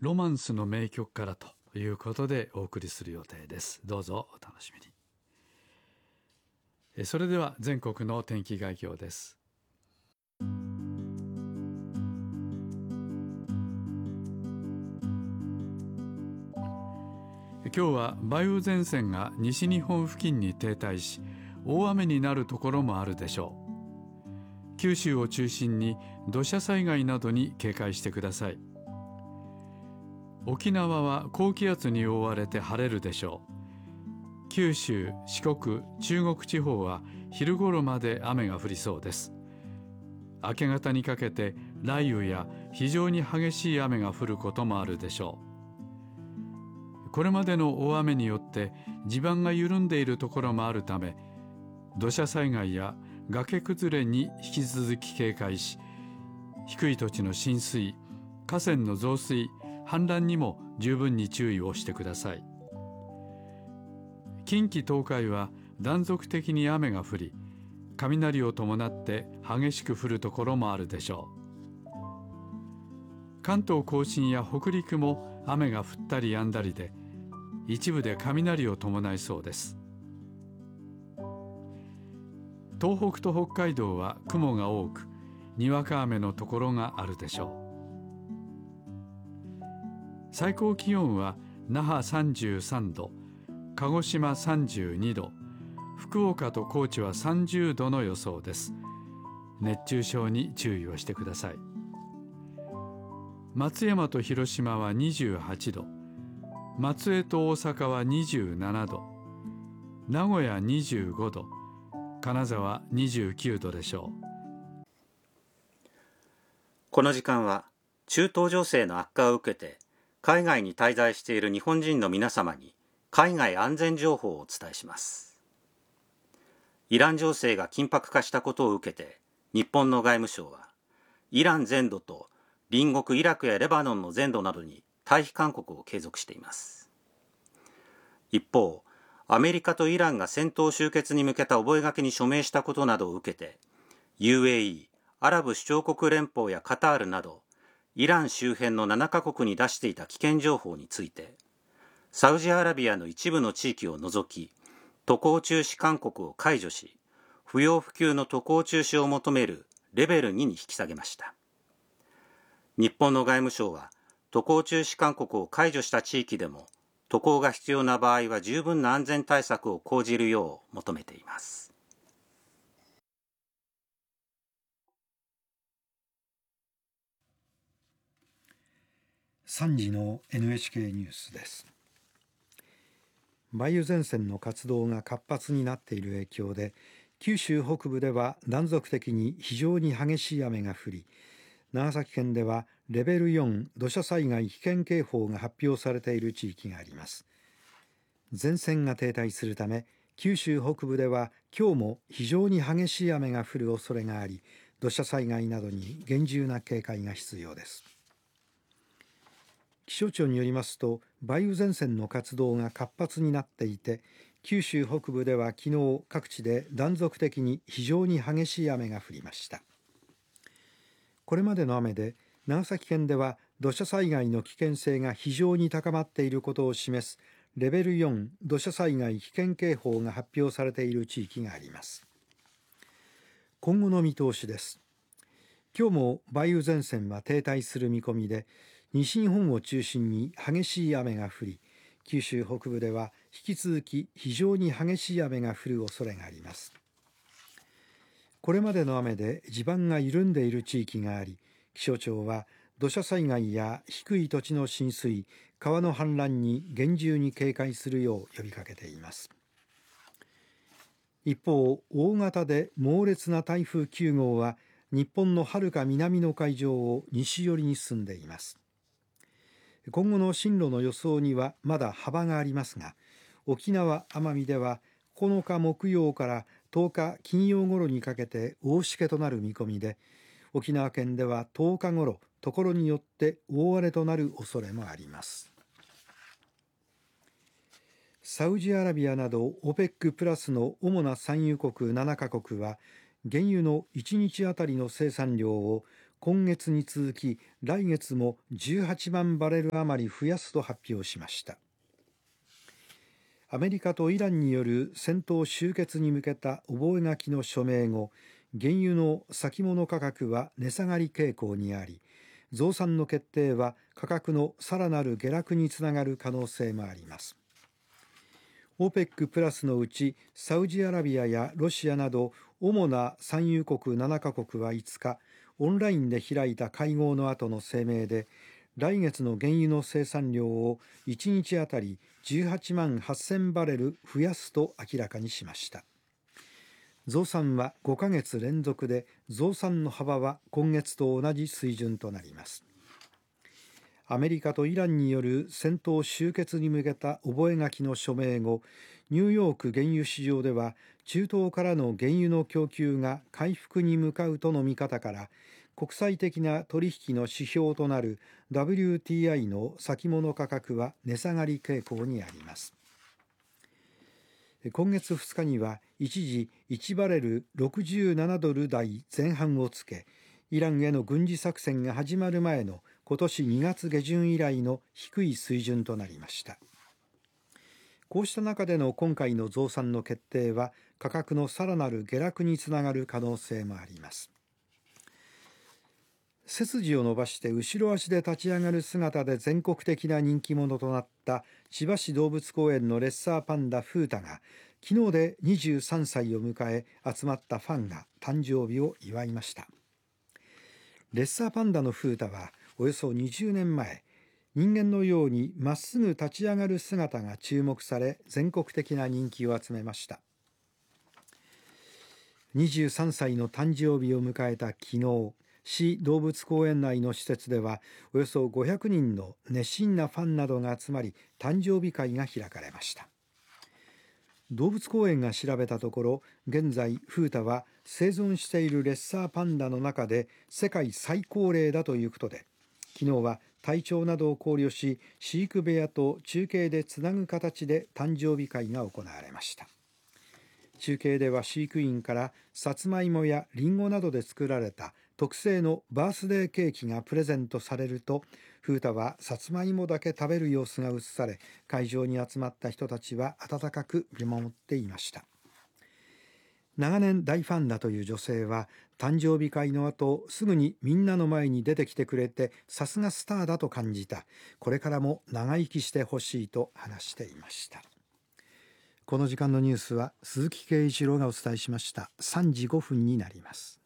ロマンスの名曲からということでお送りする予定です。どうぞお楽しみに。それでは全国の天気概況です。今日は梅雨前線が西日本付近に停滞し、大雨になるところもあるでしょう。九州を中心に土砂災害などに警戒してください。沖縄は高気圧に覆われて晴れるでしょう。九州、四国、中国地方は昼ごろまで雨が降りそうです。明け方にかけて雷雨や非常に激しい雨が降ることもあるでしょう。これまでの大雨によって地盤が緩んでいるところもあるため、土砂災害や崖崩れに引き続き警戒し、低い土地の浸水、河川の増水、氾濫にも十分に注意をしてください。近畿東海は断続的に雨が降り、雷を伴って激しく降るところもあるでしょう。関東甲信や北陸も雨が降ったり止んだりで、一部で雷を伴いそうです。東北と北海道は雲が多く、にわか雨のところがあるでしょう。最高気温は那覇33度、鹿児島32度、福岡と高知は30度の予想です。熱中症に注意をしてください。松山と広島は28度、松江と大阪は27度、名古屋25度、金沢29度でしょう。 この時間は中東情勢の悪化を受けて海外に滞在している日本人の皆様に海外安全情報をお伝えします。イラン情勢が緊迫化したことを受けて、日本の外務省はイラン全土と隣国イラクやレバノンの全土などに退避勧告を継続しています。一方、アメリカとイランが戦闘終結に向けた覚書に署名したことなどを受けて、UAE、アラブ首長国連邦やカタールなど、イラン周辺の7カ国に出していた危険情報について、サウジアラビアの一部の地域を除き、渡航中止勧告を解除し、不要不急の渡航中止を求めるレベル2に引き下げました。日本の外務省は、渡航中止勧告を解除した地域でも、渡航が必要な場合は十分な安全対策を講じるよう求めています。 3時の NHK ニュースです。梅雨前線の活動が活発になっている影響で、九州北部では断続的に非常に激しい雨が降り、長崎県ではレベル4土砂災害危険警報が発表されている地域があります。前線が停滞するため、九州北部では今日も非常に激しい雨が降る恐れがあり、土砂災害などに厳重な警戒が必要です。気象庁によりますと、梅雨前線の活動が活発になっていて、九州北部では昨日各地で断続的に非常に激しい雨が降りました。これまでの雨で長崎県では土砂災害の危険性が非常に高まっていることを示すレベル4土砂災害危険警報が発表されている地域があります。今後の見通しです。今日も梅雨前線は停滞する見込みで、西日本を中心に激しい雨が降り、九州北部では引き続き非常に激しい雨が降る恐れがあります。これまでの雨で地盤が緩んでいる地域があり、気象庁は土砂災害や低い土地の浸水、川の氾濫に厳重に警戒するよう呼びかけています。一方、大型で猛烈な台風9号は日本のはるか南の海上を西寄りに進んでいます。今後の進路の予想にはまだ幅がありますが、沖縄・奄美では9日木曜から10日金曜頃にかけて大しけとなる見込みで、沖縄県では10日頃、ところによって大荒れとなる恐れもあります。サウジアラビアなど OPEC プラスの主な産油国7カ国は、原油の1日あたりの生産量を今月に続き来月も18万バレル余り増やすと発表しました。アメリカとイランによる戦闘終結に向けた覚書の署名後、原油の先物価格は値下がり傾向にあり、増産の決定は価格のさらなる下落につながる可能性もあります。OPEC プラスのうちサウジアラビアやロシアなど主な産油国7カ国は5日、オンラインで開いた会合の後の声明で、来月の原油の生産量を1日あたり18万8000バレル増やすと明らかにしました。増産は5ヶ月連続で、増産の幅は今月と同じ水準となります。アメリカとイランによる戦闘終結に向けた覚書の署名後、ニューヨーク原油市場では中東からの原油の供給が回復に向かうとの見方から、国際的な取引の指標となる WTI の先物価格は値下がり傾向にあります。今月2日には一時1バレル67ドル台前半をつけ、イランへの軍事作戦が始まる前の今年2月下旬以来の低い水準となりました。こうした中での今回の増産の決定は価格のさらなる下落につながる可能性もあります。背筋を伸ばして後ろ足で立ち上がる姿で全国的な人気者となった千葉市動物公園のレッサーパンダフータが昨日で23歳を迎え、集まったファンが誕生日を祝いました。レッサーパンダのフータはおよそ20年前、人間のようにまっすぐ立ち上がる姿が注目され、全国的な人気を集めました。23歳の誕生日を迎えた昨日、市動物公園内の施設ではおよそ500人の熱心なファンなどが集まり、誕生日会が開かれました。動物公園が調べたところ、現在フータは生存しているレッサーパンダの中で世界最高齢だということで、昨日は体調などを考慮し、飼育部屋と中継でつなぐ形で誕生日会が行われました。中継では飼育員からさつまいもやりんごなどで作られた特製のバースデーケーキがプレゼントされると、フータはさつまいもだけ食べる様子が映され、会場に集まった人たちは温かく見守っていました。長年大ファンだという女性は、誕生日会の後すぐにみんなの前に出てきてくれて、さすがスターだと感じた。これからも長生きしてほしいと話していました。この時間のニュースは鈴木圭一郎がお伝えしました。3時5分になります。